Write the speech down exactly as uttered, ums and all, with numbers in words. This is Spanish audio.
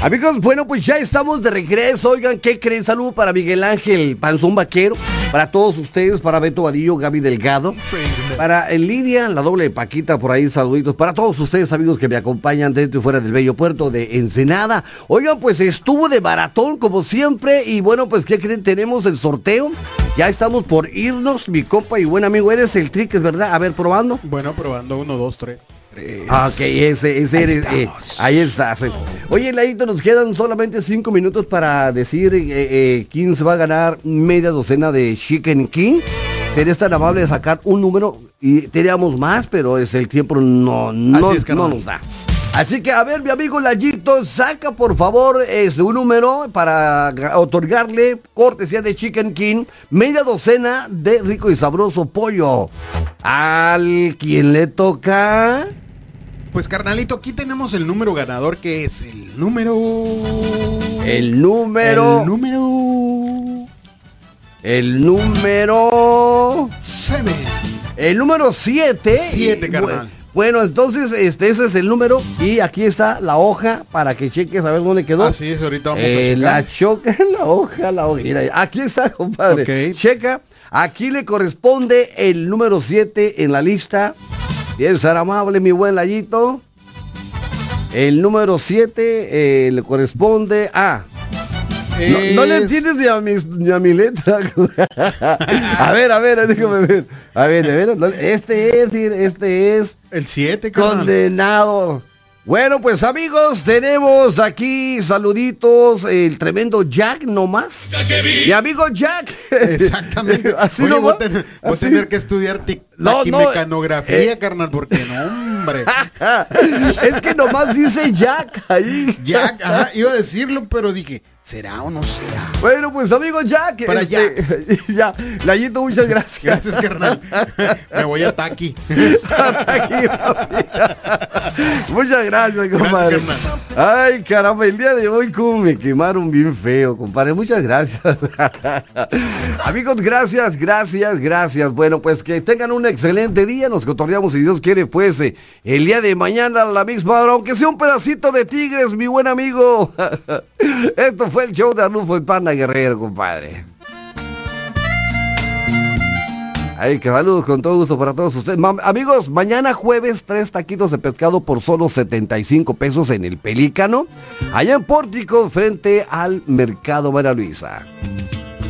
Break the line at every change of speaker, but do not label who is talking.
Amigos, bueno, pues ya estamos de regreso. Oigan, ¿qué creen? Saludo para Miguel Ángel Panzón Vaquero, para todos ustedes, para Beto Vadillo, Gaby Delgado, para Lidia, la doble de Paquita, por ahí, saluditos, para todos ustedes, amigos, que me acompañan dentro y fuera del bello puerto de Ensenada. Oigan, pues estuvo de maratón, como siempre, y bueno, pues, ¿qué creen? Tenemos el sorteo. Ya estamos por irnos, mi compa y buen amigo. Eres el Trick, ¿es verdad? A ver, probando.
Bueno, probando, uno, dos, tres.
Ah, ok, ese, ese ahí eres, eh, ahí estás. Eh. Oye, Laito, nos quedan solamente cinco minutos para decir eh, eh, quién se va a ganar media docena de Chicken King. Serías tan amable de sacar un número y teníamos más, pero es el tiempo no, no, es, no nos da. Así que, a ver, mi amigo Layito, saca por favor este, un número para otorgarle cortesía de Chicken King, media docena de rico y sabroso pollo. ¿Al quien le toca?
Pues, carnalito, aquí tenemos el número ganador, que es el número...
El número...
El número...
El número...
Seven.
El número siete.
Siete, carnal.
Bueno, entonces este ese es el número y aquí está la hoja para que cheques a ver dónde quedó.
Así es, ahorita vamos
eh,
a checar.
La choca, la hoja, la hoja. Mira, aquí está, compadre.
Okay.
Checa, aquí le corresponde el número siete en la lista. Bien, ser amable, mi buen Layito. El número siete eh, le corresponde a... Es... No, no le entiendes ni a mi, ni a mi letra. A ver, a ver, déjame ver. A ver, a ver, este es, este es...
El siete, carnal.
Condenado. Bueno, pues amigos, tenemos aquí saluditos, el tremendo Jack nomás. Mi amigo Jack.
Exactamente.
Así
Oye,
no
voy a tener, voy a tener que estudiar tic,
no, no,
taquimecanografía, eh, carnal, porque no, hombre.
Es que nomás dice Jack ahí.
Jack, ajá, iba a decirlo, pero dije, ¿será o no será?
Bueno, pues amigo Jack.
Para
este, Jack. Ya, Layito, muchas gracias.
Gracias, carnal. Me voy a Taqui.
A Taqui. Muchas gracias, compadre. Gracias, ay, caramba, el día de hoy como me quemaron bien feo, compadre. Muchas gracias. Amigos, gracias, gracias, gracias. Bueno, pues que tengan un excelente día. Nos cotorreamos, si Dios quiere, pues eh, el día de mañana a la misma hora, aunque sea un pedacito de Tigres, mi buen amigo. Esto fue el show de Arnulfo y Panda Guerrero, compadre. Ay, que saludos con todo gusto para todos ustedes. Ma- amigos, mañana jueves, tres taquitos de pescado por solo setenta y cinco pesos en el Pelícano, allá en Pórtico, frente al Mercado María Luisa.